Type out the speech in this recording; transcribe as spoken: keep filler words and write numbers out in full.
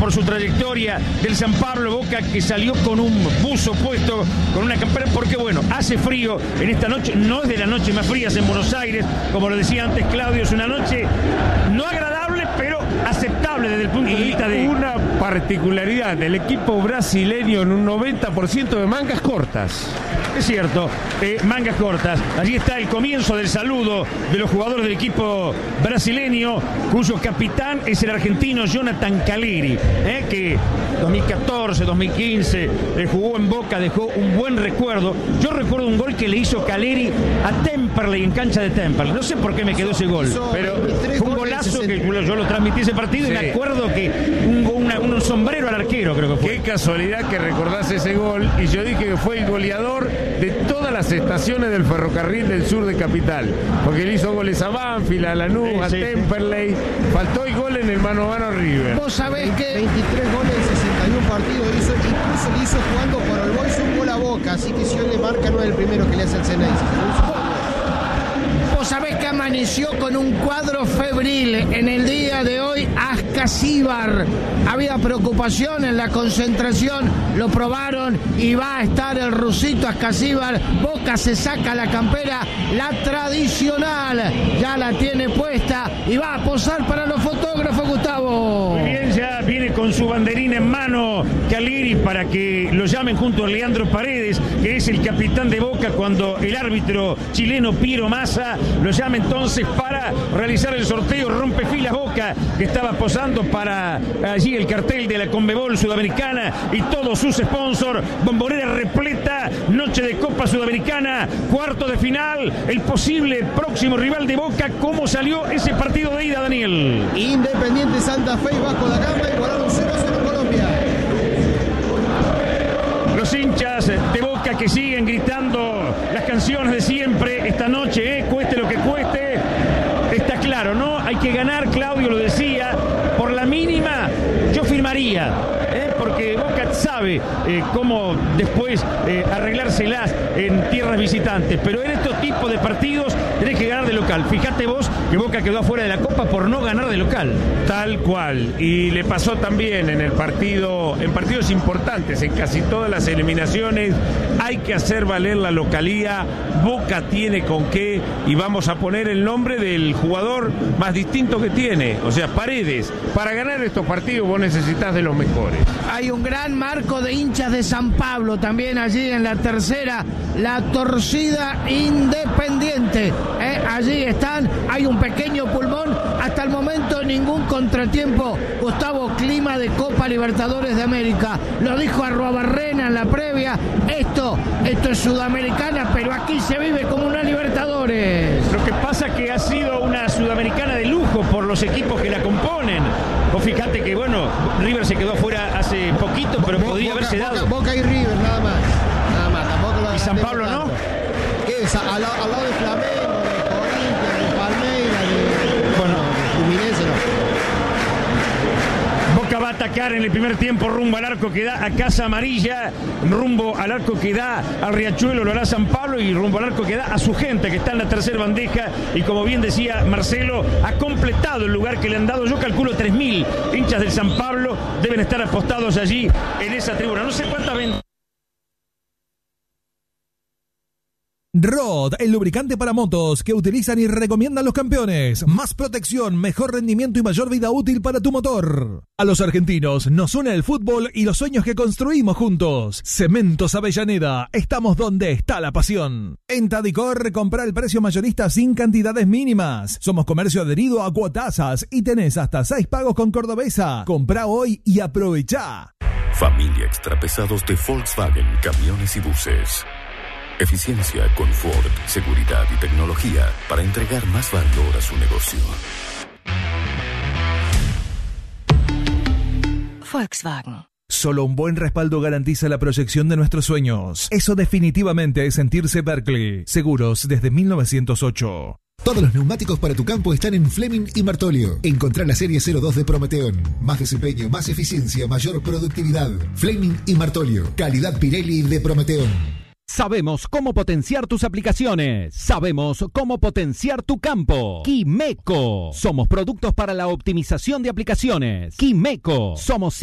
por su trayectoria del San Pablo. Boca que salió con un buzo puesto, con una campera, porque bueno, hace frío en esta noche. No es de las noches más frías en Buenos Aires, como lo decía antes Claudio, es una noche no agradable, pero aceptable desde el punto de vista de... Una particularidad del equipo brasileño en un noventa por ciento de mangas cortas. Es cierto, eh, mangas cortas. Allí está el comienzo del saludo de los jugadores del equipo brasileño, cuyo capitán es el argentino Jonathan Caleri, eh, que dos mil catorce, dos mil quince eh, jugó en Boca, dejó un buen recuerdo. Yo recuerdo un gol que le hizo Caleri a Temperley en cancha de Temperley. No sé por qué me quedó ese gol, pero fue un golazo que yo lo transmití ese partido, sí. Y me acuerdo que un, una, un sombrero al arquero, creo que fue. Qué casualidad que recordás ese gol, y yo dije que fue el goleador de todas las estaciones del ferrocarril del sur de Capital, porque le hizo goles a Banfield, a Lanús, sí, a sí, Temperley, sí. Faltó el gol en el mano a mano a River. Vos sabés que veintitrés goles en sesenta y uno partidos hizo, incluso le hizo jugando por el gol, hizo un gol a Boca, así que si hoy le marca no es el primero que le hace el Ceneice. Vos sabés que amaneció con un cuadro febril en el día de hoy Ascasíbar. Había preocupación en la concentración, lo probaron y va a estar el rusito Ascasíbar. Boca se saca la campera, la tradicional, ya la tiene puesta y va a posar para los fotógrafos, Gustavo. Muy bien, ya viene con su banderina en mano Caleri para que lo llamen junto a Leandro Paredes, que es el capitán de Boca, cuando el árbitro chileno Piero Massa lo llama entonces para realizar el sorteo. Rompe filas Boca, que estaba posando para allí el cartel de la Conmebol Sudamericana y todos sus sponsors. Bombonera repleta, noche de Copa Sudamericana, cuarto de final, el posible próximo rival de Boca. ¿Cómo salió ese partido de ida, Daniel? Independiente Santa Fe y Vasco da Gama igualaron cero a cero en Colombia. Los hinchas de Boca que siguen gritando las canciones de siempre esta noche, ¿eh? Cueste lo que cueste. Está claro, ¿no? Hay que ganar, Claudio lo decía, por la mínima yo firmaría, ¿eh? Porque Boca sabe eh, cómo después eh, arreglárselas en tierras visitantes, pero en estos tipos de partidos tenés que ganar de local. Fíjate vos que Boca quedó afuera de la Copa por no ganar de local. Tal cual, y le pasó también en el partido, en partidos importantes, en casi todas las eliminaciones, hay que hacer valer la localía. Boca tiene con qué, y vamos a poner el nombre del jugador más distinto que tiene, o sea, Paredes. Para ganar estos partidos vos necesitas de los mejores. Hay un gran marco de hinchas de San Pablo también allí en la tercera, la torcida Independiente. ¿eh? Allí están, hay un pequeño pulmón. Hasta el momento ningún contratiempo. Gustavo, clima de Copa Libertadores de América. Lo dijo Arruabarrena en la previa. Esto, esto es Sudamericana, pero aquí se vive como una Libertadores. Lo que pasa es que ha sido una Sudamericana de lujo por los equipos que la componen. Vos fíjate que, bueno, River se quedó afuera hace poquito, pero Bo- podía Boca, haberse Boca, dado. Boca y River, nada más. Nada más, tampoco lo ¿Y San Pablo no? ¿Qué es? Al, al lado de Flamengo, de Corinthians, de Palmeiras, de... Bueno, Fluminense no. Boca va a atacar en el primer tiempo rumbo al arco que da a Casa Amarilla, rumbo al arco que da al Riachuelo, lo hará San Pablo, y rumbo al arco que da a su gente, que está en la tercera bandeja, y como bien decía Marcelo, ha completado el lugar que le han dado. Yo calculo tres mil hinchas del San Pablo deben estar apostados allí en esa tribuna. No sé cuántas ven. Rod, el lubricante para motos que utilizan y recomiendan los campeones. Más protección, mejor rendimiento y mayor vida útil para tu motor. A los argentinos nos une el fútbol y los sueños que construimos juntos. Cementos Avellaneda, estamos donde está la pasión. En Tadicor, compra el precio mayorista sin cantidades mínimas. Somos comercio adherido a Cuotasas y tenés hasta seis pagos con Cordobesa. Comprá hoy y aprovechá. Familia Extrapesados de Volkswagen Camiones y Buses. Eficiencia, confort, seguridad y tecnología para entregar más valor a su negocio. Volkswagen. Solo un buen respaldo garantiza la proyección de nuestros sueños. Eso definitivamente es sentirse Berkeley. Seguros desde mil novecientos ocho. Todos los neumáticos para tu campo están en Fleming y Martolio. Encontrá la serie cero dos de Prometeon. Más desempeño, más eficiencia, mayor productividad. Fleming y Martolio. Calidad Pirelli de Prometeon. Sabemos cómo potenciar tus aplicaciones. Sabemos cómo potenciar tu campo. Quimeco. Somos productos para la optimización de aplicaciones. Quimeco. Somos